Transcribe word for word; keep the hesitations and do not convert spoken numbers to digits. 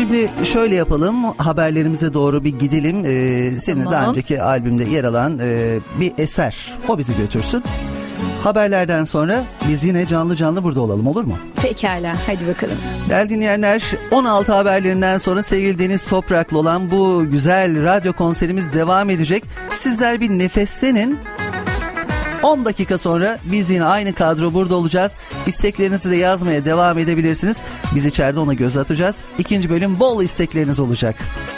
Şimdi şöyle yapalım, haberlerimize doğru bir gidelim. Ee, senin Tamam. daha önceki albümde yer alan e, bir eser, o bizi götürsün. Haberlerden sonra biz yine canlı canlı burada olalım, olur mu? Pekala, hadi bakalım. Değerli dinleyenler, on altı haberlerinden sonra sevgili Deniz Toprak'la olan bu güzel radyo konserimiz devam edecek. Sizler bir nefeslenin. on dakika sonra biz yine aynı kadro burada olacağız. İsteklerinizi de yazmaya devam edebilirsiniz. Biz içeride ona göz atacağız. İkinci bölüm bol istekleriniz olacak.